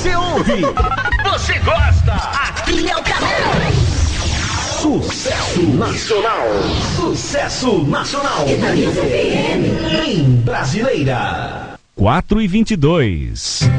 Você ouve, você gosta. Aqui é o canal. Sucesso nacional. Sucesso nacional. Em Brasileira. 4:22.